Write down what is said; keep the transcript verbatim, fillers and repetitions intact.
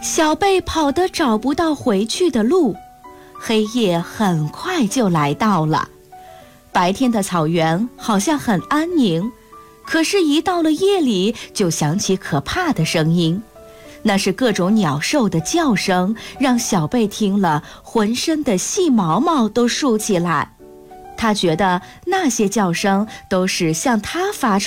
小贝跑得找不到回去的路，黑夜很快就来到了。白天的草原好像很安宁，可是一到了夜里，就响起可怕的声音。那是各种鸟兽的叫声，让小贝听了浑身的细毛毛都竖起来。他觉得那些叫声都是向他发出